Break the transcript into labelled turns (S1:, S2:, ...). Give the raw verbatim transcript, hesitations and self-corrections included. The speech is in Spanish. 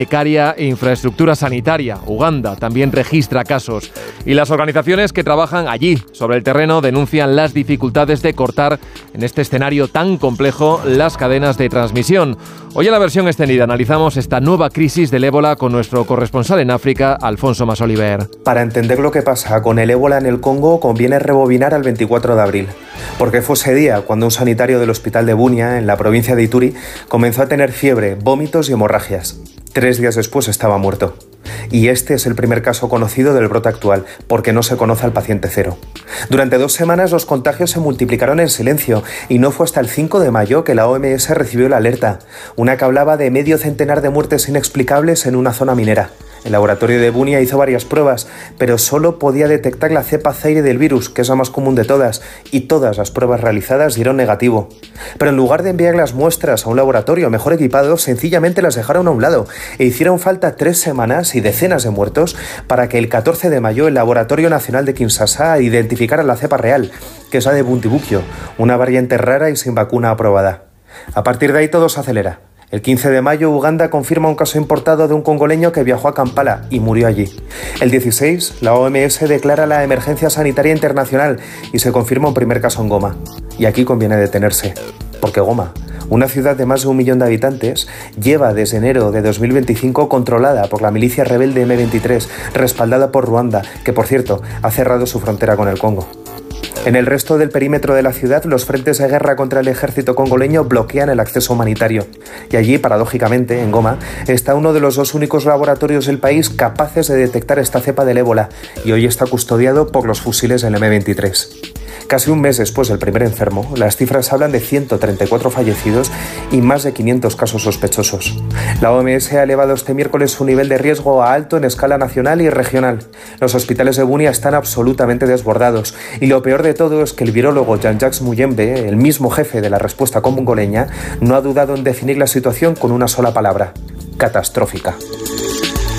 S1: precaria infraestructura sanitaria. Uganda también registra casos. Y las organizaciones que trabajan allí, sobre el terreno, denuncian las dificultades de cortar, en este escenario tan complejo, las cadenas de transmisión. Hoy en la versión extendida analizamos esta nueva crisis del ébola con nuestro corresponsal en África, Alfonso Masoliver.
S2: Para entender lo que pasa con el ébola en el Congo, conviene rebobinar al veinticuatro de abril. Porque fue ese día cuando un sanitario del hospital de Bunia, en la provincia de Ituri, comenzó a tener fiebre, vómitos y hemorragias. Tres días después estaba muerto. Y este es el primer caso conocido del brote actual, porque no se conoce al paciente cero. Durante dos semanas los contagios se multiplicaron en silencio y no fue hasta el cinco de mayo que la O M S recibió la alerta, una que hablaba de medio centenar de muertes inexplicables en una zona minera. El laboratorio de Bunia hizo varias pruebas, pero solo podía detectar la cepa Zaire del virus, que es la más común de todas, y todas las pruebas realizadas dieron negativo. Pero en lugar de enviar las muestras a un laboratorio mejor equipado, sencillamente las dejaron a un lado e hicieron falta tres semanas y decenas de muertos para que el catorce de mayo el Laboratorio Nacional de Kinshasa identificara la cepa real, que es la de Bundibugyo, una variante rara y sin vacuna aprobada. A partir de ahí todo se acelera. El quince de mayo, Uganda confirma un caso importado de un congoleño que viajó a Kampala y murió allí. El dieciséis, la O M S declara la emergencia sanitaria internacional y se confirma un primer caso en Goma. Y aquí conviene detenerse, porque Goma, una ciudad de más de un millón de habitantes, lleva desde enero de dos mil veinticinco controlada por la milicia rebelde eme veintitrés, respaldada por Ruanda, que por cierto ha cerrado su frontera con el Congo. En el resto del perímetro de la ciudad, los frentes de guerra contra el ejército congoleño bloquean el acceso humanitario. Y allí, paradójicamente, en Goma, está uno de los dos únicos laboratorios del país capaces de detectar esta cepa del ébola, y hoy está custodiado por los fusiles del eme veintitrés. Casi un mes después del primer enfermo, las cifras hablan de ciento treinta y cuatro fallecidos y más de quinientos casos sospechosos. La O M S ha elevado este miércoles su nivel de riesgo a alto en escala nacional y regional. Los hospitales de Bunia están absolutamente desbordados y lo peor de todo es que el virólogo Jean-Jacques Muyembe, el mismo jefe de la respuesta congoleña, no ha dudado en definir la situación con una sola palabra: catastrófica.